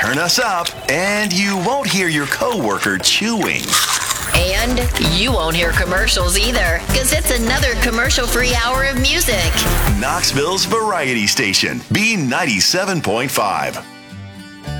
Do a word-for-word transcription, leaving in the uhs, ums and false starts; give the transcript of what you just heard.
turn us up, and you won't hear your coworker chewing. And you won't hear commercials either, because it's another commercial-free hour of music. Knoxville's Variety Station, B ninety-seven point five.